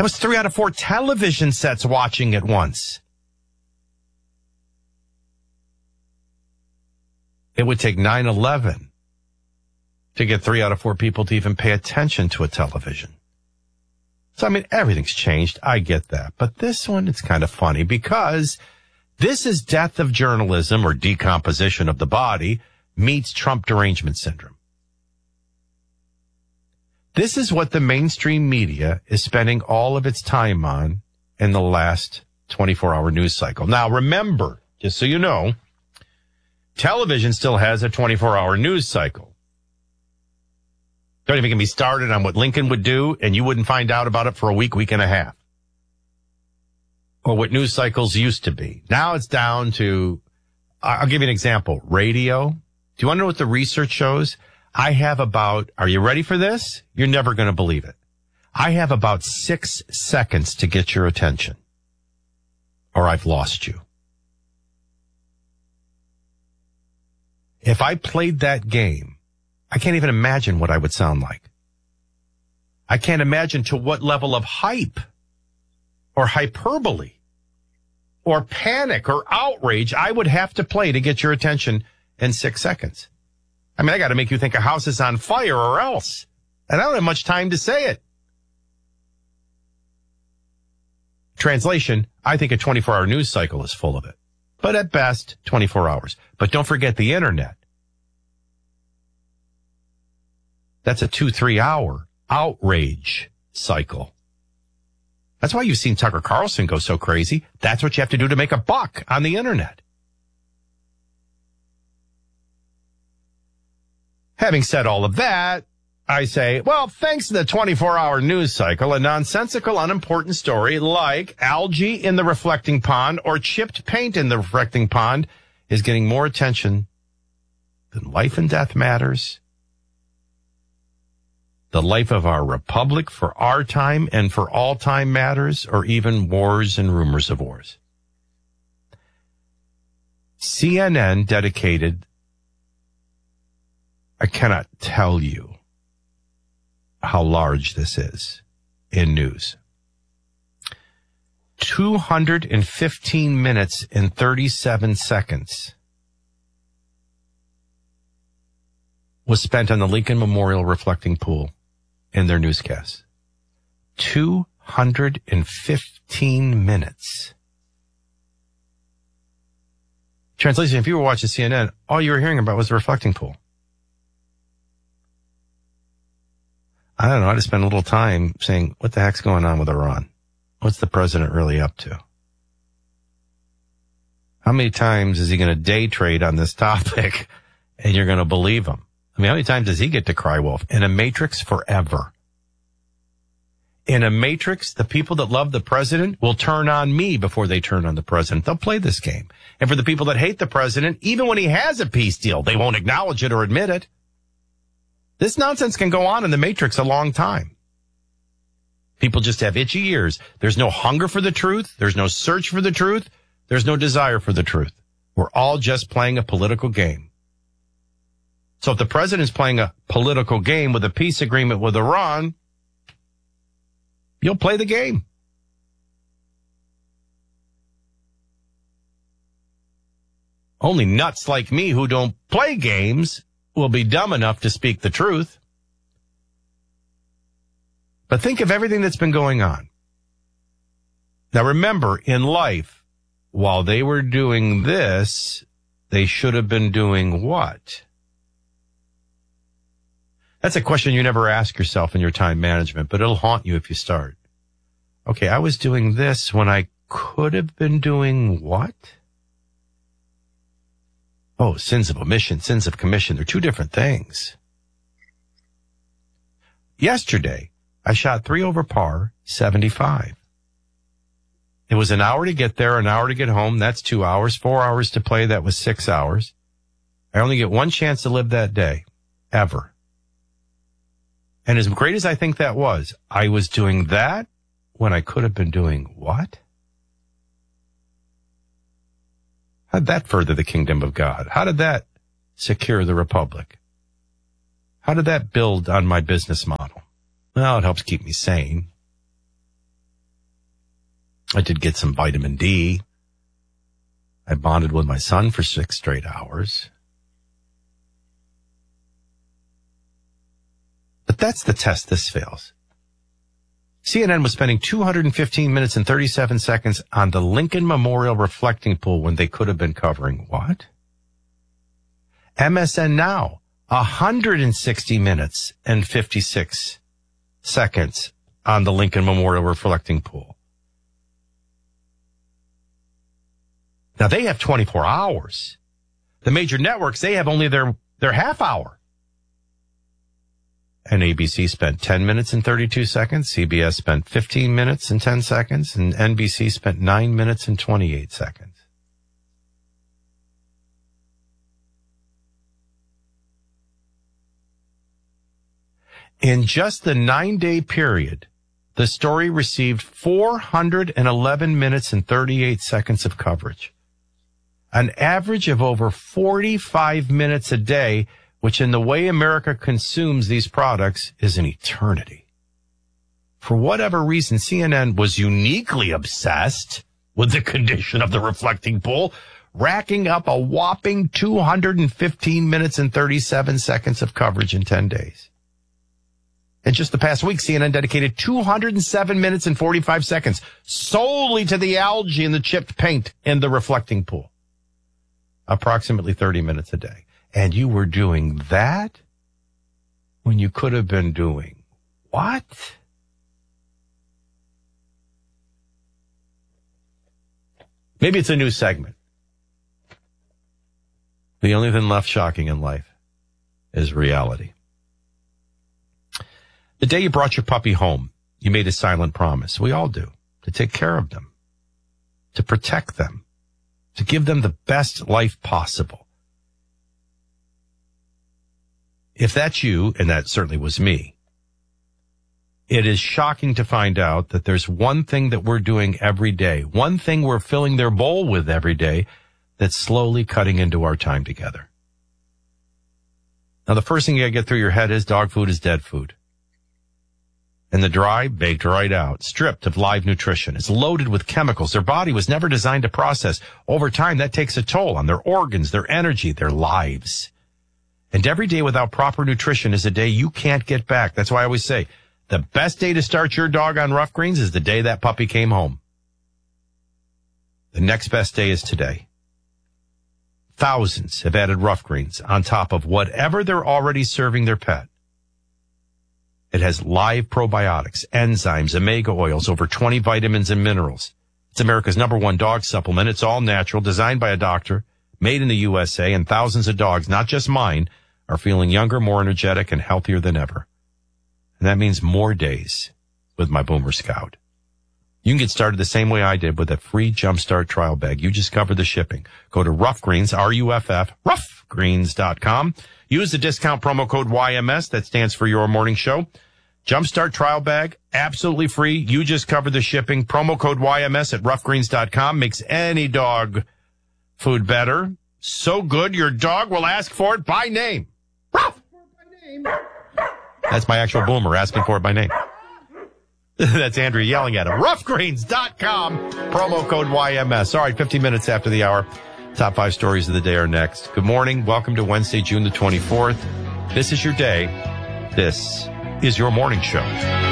That was 3 out of 4 television sets watching at once. It would take 9/11 to get 3 out of 4 people to even pay attention to a television. So, I mean, everything's changed. I get that. But this one, it's kind of funny because this is death of journalism or decomposition of the body meets Trump derangement syndrome. This is what the mainstream media is spending all of its time on in the last 24-hour news cycle. Now, remember, just so you know, television still has a 24-hour news cycle. Don't even get me started on what Lincoln would do, and you wouldn't find out about it for a week, week and a half. Or what news cycles used to be. Now it's down to, I'll give you an example, radio. Do you want to know what the research shows? I have about, are you ready for this? You're never going to believe it. I have about 6 seconds to get your attention, or I've lost you. If I played that game, I can't even imagine what I would sound like. I can't imagine to what level of hype or hyperbole or panic or outrage I would have to play to get your attention in 6 seconds. I mean, I got to make you think a house is on fire or else. And I don't have much time to say it. Translation, I think a 24-hour news cycle is full of it. But at best, 24 hours. But don't forget the internet. That's a 2-3 hour outrage cycle. That's why you've seen Tucker Carlson go so crazy. That's what you have to do to make a buck on the internet. Having said all of that, I say, well, thanks to the 24-hour news cycle, a nonsensical, unimportant story like algae in the reflecting pond or chipped paint in the reflecting pond is getting more attention than life and death matters, the life of our republic for our time and for all time matters, or even wars and rumors of wars. CNN dedicated, I cannot tell you how large this is in news. 215 minutes and 37 seconds was spent on the Lincoln Memorial reflecting pool in their newscast. 215 minutes. Translation, if you were watching CNN, all you were hearing about was the reflecting pool. I don't know, I just spent a little time saying, what the heck's going on with Iran? What's the president really up to? How many times is he going to day trade on this topic and you're going to believe him? I mean, how many times does he get to cry wolf? In a matrix forever. In a matrix, the people that love the president will turn on me before they turn on the president. They'll play this game. And for the people that hate the president, even when he has a peace deal, they won't acknowledge it or admit it. This nonsense can go on in the matrix a long time. People just have itchy ears. There's no hunger for the truth. There's no search for the truth. There's no desire for the truth. We're all just playing a political game. So if the president's playing a political game with a peace agreement with Iran, you'll play the game. Only nuts like me who don't play games will be dumb enough to speak the truth. But think of everything that's been going on. Now remember, in life, while they were doing this, they should have been doing what? That's a question you never ask yourself in your time management, but it'll haunt you if you start. Okay, I was doing this when I could have been doing what? Oh, sins of omission, sins of commission. They're two different things. Yesterday, I shot 3 over par, 75. It was an hour to get there, an hour to get home. That's 2 hours. 4 hours to play. That was 6 hours. I only get one chance to live that day, ever. And as great as I think that was, I was doing that when I could have been doing what? How did that further the kingdom of God? How did that secure the republic? How did that build on my business model? Well, it helps keep me sane. I did get some vitamin D. I bonded with my son for 6 straight hours. But that's the test this fails. CNN was spending 215 minutes and 37 seconds on the Lincoln Memorial reflecting pool when they could have been covering what? MSN Now, 160 minutes and 56 seconds on the Lincoln Memorial reflecting pool. Now they have 24 hours. The major networks, they have only their half hour. And ABC spent 10 minutes and 32 seconds. CBS spent 15 minutes and 10 seconds. And NBC spent 9 minutes and 28 seconds. In just the 9-day period, the story received 411 minutes and 38 seconds of coverage. An average of over 45 minutes a day, which in the way America consumes these products is an eternity. For whatever reason, CNN was uniquely obsessed with the condition of the reflecting pool, racking up a whopping 215 minutes and 37 seconds of coverage in 10 days. In just the past week, CNN dedicated 207 minutes and 45 seconds solely to the algae and the chipped paint in the reflecting pool. Approximately 30 minutes a day. And you were doing that when you could have been doing what? Maybe it's a new segment. The only thing left shocking in life is reality. The day you brought your puppy home, you made a silent promise. We all do. To take care of them. To protect them. To give them the best life possible. If that's you, and that certainly was me, it is shocking to find out that there's one thing that we're doing every day, one thing we're filling their bowl with every day, that's slowly cutting into our time together. Now, the first thing you gotta get through your head is dog food is dead food. And the dry, baked right out, stripped of live nutrition. It's loaded with chemicals their body was never designed to process. Over time, that takes a toll on their organs, their energy, their lives. And every day without proper nutrition is a day you can't get back. That's why I always say, the best day to start your dog on Rough Greens is the day that puppy came home. The next best day is today. Thousands have added Rough Greens on top of whatever they're already serving their pet. It has live probiotics, enzymes, omega oils, over 20 vitamins and minerals. It's America's #1 dog supplement. It's all natural, designed by a doctor, made in the USA, and thousands of dogs, not just mine, are feeling younger, more energetic, and healthier than ever. And that means more days with my Boomer Scout. You can get started the same way I did with a free Jumpstart trial bag. You just cover the shipping. Go to Rough Greens, RUFF, roughgreens.com. Use the discount promo code YMS. That stands for Your Morning Show. Jumpstart trial bag, absolutely free. You just cover the shipping. Promo code YMS at roughgreens.com makes any dog food better. So good, your dog will ask for it by name. Ruff! That's my actual Boomer asking for it by name. That's Andrea yelling at him. Roughgreens.com, promo code YMS. All right, 15 minutes after the hour. Top 5 stories of the day are next. Good morning. Welcome to Wednesday, June the 24th. This is your day. This is your morning show.